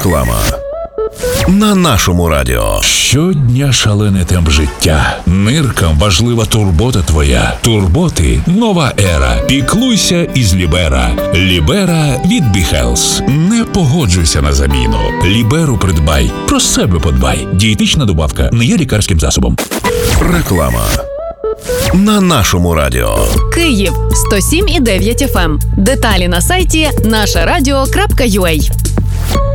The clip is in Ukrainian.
Реклама. На нашому радіо. Щодня шалений темп життя. Ниркам важлива турбота твоя. Турботи – нова ера. Піклуйся із Лібера. Лібера від BeHealth. Не погоджуйся на заміну. Ліберу придбай. Про себе подбай. Дієтична добавка не є лікарським засобом. Реклама. На нашому радіо. Київ 107,9 FM. Деталі на сайті нашарадіо.ua.